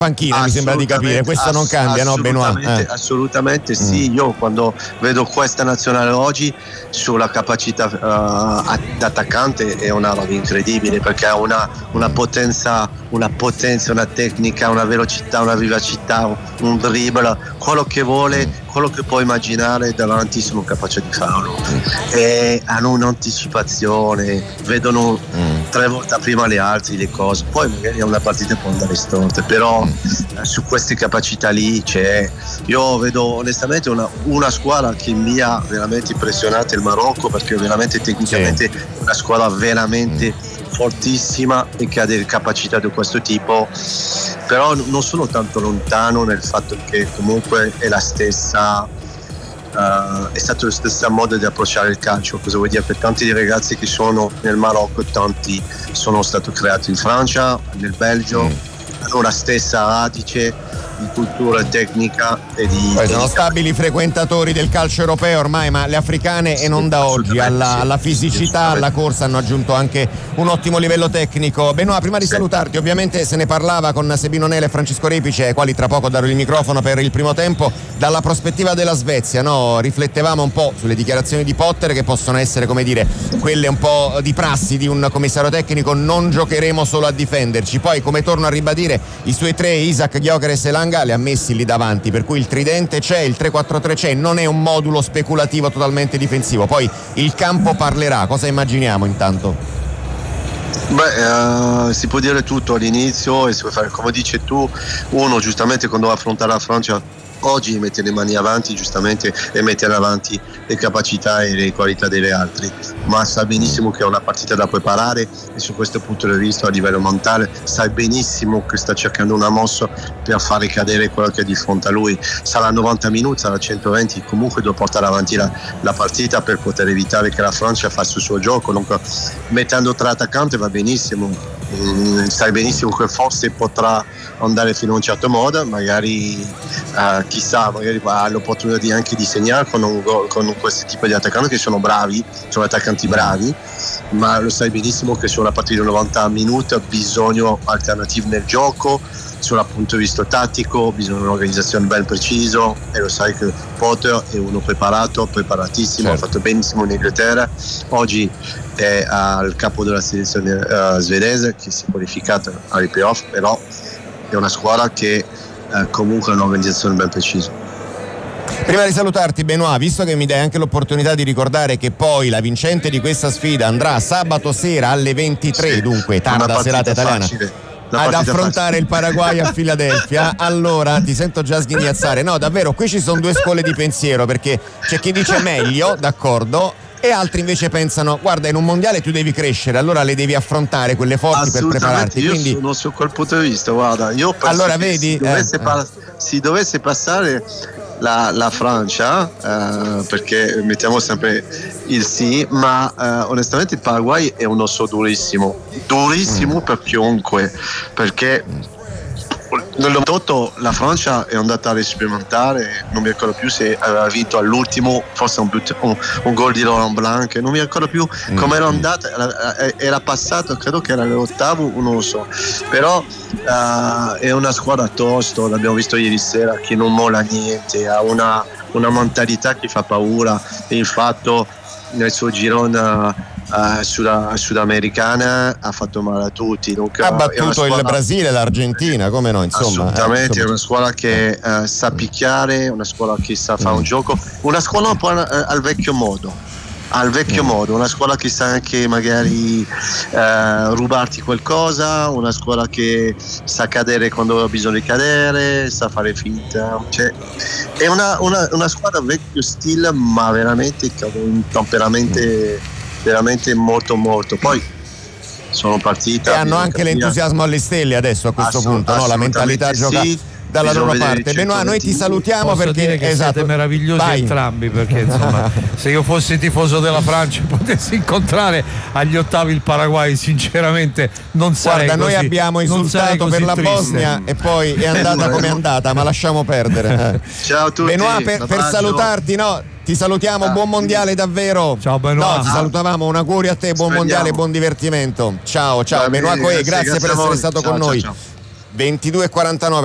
panchina, mi sembra di capire, questo non cambia, no Benoît? Assolutamente sì, io quando vedo questa nazionale oggi sulla capacità d'attaccante è una roba incredibile, perché ha una potenza, una tecnica, una velocità, una vivacità, un dribble, quello che vuole, quello che può immaginare davanti sono capaci di farlo, e hanno un'anticipazione, vedono 3 volte prima le altre le cose, poi magari una partita può andare storta, però su queste capacità lì io vedo onestamente una squadra che mi ha veramente impressionato, il Marocco, perché veramente tecnicamente è una squadra veramente fortissima e che ha delle capacità di questo tipo, però non sono tanto lontano nel fatto che comunque è la stessa è stato lo stesso modo di approcciare il calcio. Cosa vuol dire? Per tanti dei ragazzi che sono nel Marocco, tanti sono stati creati in Francia, nel Belgio, hanno la stessa radice di cultura tecnica e di... Poi sono stabili frequentatori del calcio europeo ormai, ma le africane e non da oggi, alla fisicità, alla corsa hanno aggiunto anche un ottimo livello tecnico. Benoît, prima di salutarti, ovviamente se ne parlava con Sebino Nele e Francesco Repice, ai quali tra poco darò il microfono per il primo tempo, dalla prospettiva della Svezia, no? Riflettevamo un po' sulle dichiarazioni di Potter, che possono essere, come dire, quelle un po' di prassi di un commissario tecnico: non giocheremo solo a difenderci. Poi, come torno a ribadire, i suoi tre, Isaac, Gyökeres e Langa, li ha messi lì davanti, per cui il tridente c'è, il 3-4-3 c'è, non è un modulo speculativo totalmente difensivo. Poi il campo parlerà. Cosa immaginiamo intanto? Si può dire tutto all'inizio, e si può fare come dici tu. Uno giustamente quando va a affrontare la Francia oggi mette le mani avanti, giustamente, e mettere avanti le capacità e le qualità delle altre, ma sa benissimo che è una partita da preparare, e su questo punto di vista a livello mentale sa benissimo che sta cercando una mossa per fare cadere quello che è di fronte a lui. Sarà 90 minuti, sarà 120, comunque deve portare avanti la partita per poter evitare che la Francia faccia il suo gioco. Dunque, mettendo tre attaccanti va benissimo, sai benissimo che forse potrà andare fino a un certo modo, magari chissà, magari ha l'opportunità anche di segnare con questo tipo di attaccanti che sono bravi, sono attaccanti bravi, ma lo sai benissimo che sulla partita di 90 minuti ha bisogno alternativi nel gioco, sul punto di vista tattico bisogna un'organizzazione ben preciso, e lo sai che Potter è uno preparatissimo, certo. Ha fatto benissimo in Inghilterra, oggi è al capo della selezione svedese che si è qualificata ai playoff, però è una squadra che comunque ha un'organizzazione ben precisa. Prima di salutarti, Benoît, visto che mi dai anche l'opportunità di ricordare che poi la vincente di questa sfida andrà sabato sera alle 23, dunque tarda serata italiana, ad affrontare il Paraguay a Filadelfia, allora ti sento già sghignazzare. No, davvero, qui ci sono due scuole di pensiero, perché c'è chi dice meglio, d'accordo, e altri invece pensano: guarda, in un mondiale tu devi crescere, allora le devi affrontare quelle forti per prepararti. Io quindi sono su quel punto di vista, guarda, io penso allora che vedi, si dovesse passare la Francia, perché mettiamo sempre il sì, ma onestamente il Paraguay è un osso durissimo per chiunque, perché nel 98 la Francia è andata a sperimentare, non mi ricordo più se aveva vinto all'ultimo, forse un gol di Laurent Blanc, non mi ricordo più come era andata, era passato, credo che era l'ottavo, non lo so, però è una squadra tosta, l'abbiamo visto ieri sera, che non molla niente, ha una mentalità che fa paura, e il fatto nel suo girone sudamericana ha fatto male a tutti. Dunque, ha battuto il Brasile e l'Argentina, come no, insomma. Assolutamente, è una squadra che sa picchiare, una squadra che sa fare un gioco, una squadra un po' al vecchio modo, una squadra che sa anche magari rubarti qualcosa, una squadra che sa cadere quando bisogna cadere, sa fare finta, cioè, è una squadra vecchio stile, ma veramente con un temperamento veramente molto molto. Poi sono partita e hanno anche l'entusiasmo alle stelle adesso a questo punto, no? La mentalità gioca dalla loro parte. Benoît, noi ti salutiamo. Posso dire che siete meravigliosi entrambi, perché insomma se io fossi tifoso della Francia e potessi incontrare agli ottavi il Paraguay, sinceramente non sarei Guarda, così, noi abbiamo insultato per la triste. Bosnia e poi è andata come è andata, ma lasciamo perdere. Ciao a tutti. Benoît, per salutarti, no, ti salutiamo, buon mondiale davvero. Ciao Benoît. No, ti salutavamo, un augurio a te, buon mondiale e buon divertimento. Ciao Benoît Coé, grazie per essere stato con noi. 22:49.